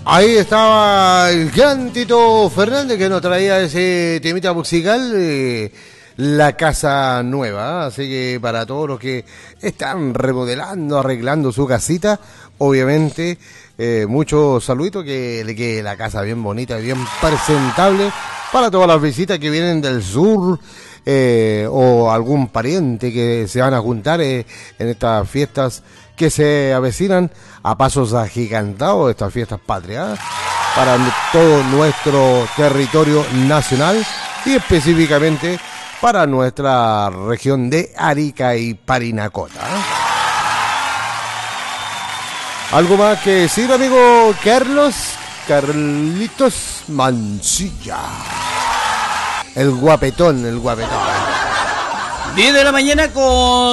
Ahí estaba el gran Tito Fernández que nos traía ese temita musical, La Casa Nueva. Así que para todos los que están remodelando, arreglando su casita, obviamente muchos saluditos, que le quede la casa bien bonita y bien presentable para todas las visitas que vienen del sur, o algún pariente que se van a juntar en estas fiestas que se avecinan a pasos agigantados, estas fiestas patrias para todo nuestro territorio nacional y específicamente para nuestra región de Arica y Parinacota. ¿Algo más que decir, amigo Carlitos Mancilla? El guapetón. 10 de la mañana con